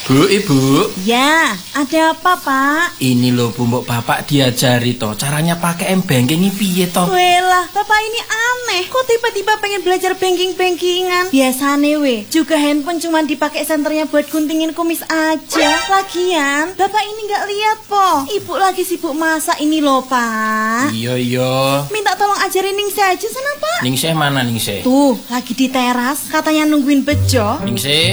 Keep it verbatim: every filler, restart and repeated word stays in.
Bu, Ibu. Ya, ada apa, Pak? Ini loh Bu, mbok Bapak diajari toh caranya pakai m-banking ini piye toh? Welah, Bapak ini aneh. Kok tiba-tiba pengen belajar banking-bankingan? Biasane we, juga handphone cuma dipakai senternya buat guntingin kumis aja. Lagian, Bapak ini nggak lihat po. Ibu lagi sibuk masak ini loh, Pak. Iya, iya. Minta tolong ajarin Ningsih aja sana, Pak. Ningsih mana Ningsih? Tuh, lagi di teras, katanya nungguin bejo. Ningsih.